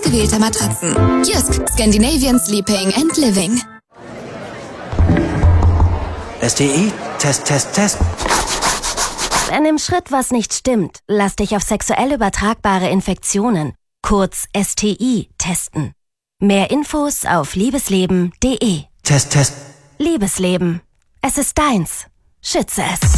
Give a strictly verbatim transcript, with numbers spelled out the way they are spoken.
ausgewählter Matratzen. Jysk, Scandinavian Sleeping and Living. S T I, Test, Test, Test. Wenn im Schritt was nicht stimmt, lass dich auf sexuell übertragbare Infektionen, kurz S T I, testen. Mehr Infos auf liebesleben punkt de. Test, Test. Liebesleben. Es ist deins. Schütze es.